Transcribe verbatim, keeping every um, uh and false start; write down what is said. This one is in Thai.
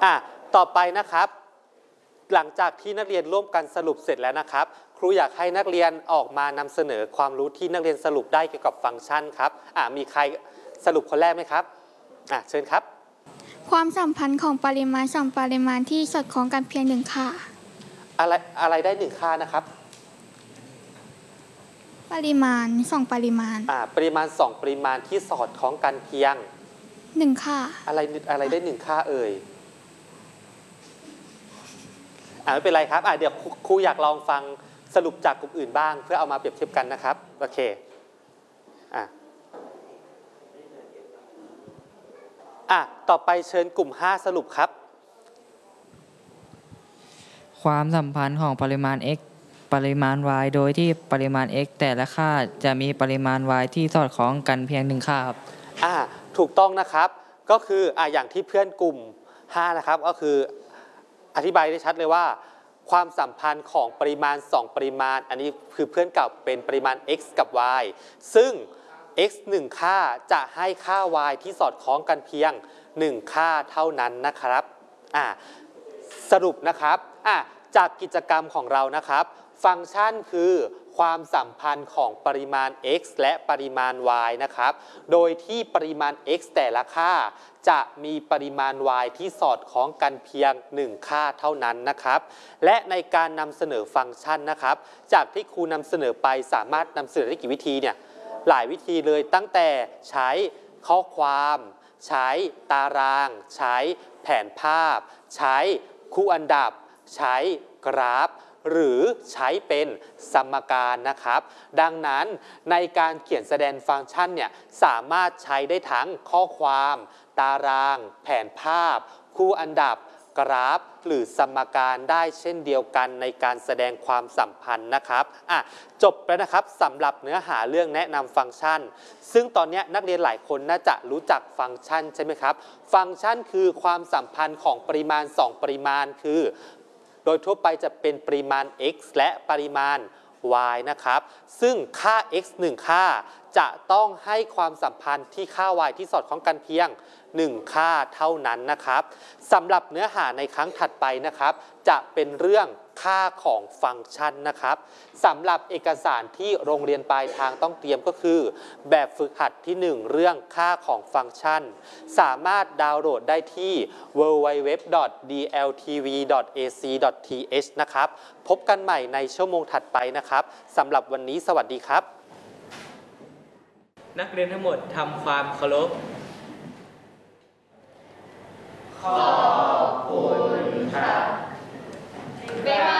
อ่ะต่อไปนะครับหลังจากที่นักเรียนร่วมกันสรุปเสร็จแล้วนะครับครูอยากให้นักเรียนออกมานำเสนอความรู้ที่นักเรียนสรุปได้เกี่ยวกับฟังก์ชันครับอ่ะมีใครสรุปคนแรกไหมครับอ่ะเชิญครับความสัมพันธ์ของปริมาณสองปริมาณที่สอดคล้องกันเพียงหนึ่งค่าอะไรอะไรได้หนึ่งค่านะครับปริมาณสองปริมาณอ่าปริมาณสองปริมาณที่สอดคล้องกันเพียงหนึ่งค่าอะไรอะไรได้หนึ่งค่าเอ่ยอ่าไม่เป็นไรครับอ่าเดี๋ยวครูอยากลองฟังสรุปจากกลุ่มอื่นบ้างเพื่อเอามาเปรียบเทียบกันนะครับโอเคอ่ะอ่ะต่อไปเชิญกลุ่มห้าสรุปครับความสัมพันธ์ของปริมาณ x ปริมาณ y โดยที่ปริมาณ x แต่ละค่าจะมีปริมาณ y ที่สอดคล้องกันเพียงหนึ่งค่าครับอ่าถูกต้องนะครับก็คืออ่าอย่างที่เพื่อนกลุ่มห้านะครับก็คืออธิบายได้ชัดเลยว่าความสัมพันธ์ของปริมาณสองปริมาณอันนี้คือเพื่อนเก่าเป็นปริมาณ x กับ y ซึ่ง x หนึ่งค่าจะให้ค่า y ที่สอดคล้องกันเพียงหนึ่งค่าเท่านั้นนะครับอ่าสรุปนะครับอ่าจากกิจกรรมของเรานะครับฟังก์ชันคือความสัมพันธ์ของปริมาณ x และปริมาณ y นะครับโดยที่ปริมาณ x แต่ละค่าจะมีปริมาณ y ที่สอดคล้องกันเพียงหนึ่งค่าเท่านั้นนะครับและในการนำเสนอฟังก์ชันนะครับจากที่ครูนำเสนอไปสามารถนำเสนอได้กี่วิธีเนี่ยหลายวิธีเลยตั้งแต่ใช้ข้อความใช้ตารางใช้แผนภาพใช้คู่อันดับใช้กราฟหรือใช้เป็นสมการนะครับดังนั้นในการเขียนแสดงฟังก์ชันเนี่ยสามารถใช้ได้ทั้งข้อความตารางแผนภาพคู่อันดับกราฟหรือสมการได้เช่นเดียวกันในการแสดงความสัมพันธ์นะครับอ่ะจบแล้วนะครับสำหรับเนื้อหาเรื่องแนะนำฟังก์ชันซึ่งตอนนี้นักเรียนหลายคนน่าจะรู้จักฟังก์ชันใช่ไหมครับฟังก์ชันคือความสัมพันธ์ของปริมาณสองปริมาณคือโดยทั่วไปจะเป็นปริมาณ x และปริมาณ y นะครับซึ่งค่า x หนึ่งค่าจะต้องให้ความสัมพันธ์ที่ค่า y ที่สอดคล้องกันเพียงหนึ่งค่าเท่านั้นนะครับสำหรับเนื้อหาในครั้งถัดไปนะครับจะเป็นเรื่องค่าของฟังก์ชันนะครับสำหรับเอกสารที่โรงเรียนปลายทางต้องเตรียมก็คือแบบฝึกหัดที่หนึ่งเรื่องค่าของฟังก์ชันสามารถดาวน์โหลดได้ที่ ดับเบิลยู ดับเบิลยู ดับเบิลยู ดอท ดี แอล ที วี ดอท เอ ซี ดอท ที เอช นะครับพบกันใหม่ในชั่วโมงถัดไปนะครับสำหรับวันนี้สวัสดีครับนักเรียนทั้งหมดทำความเคารพขอ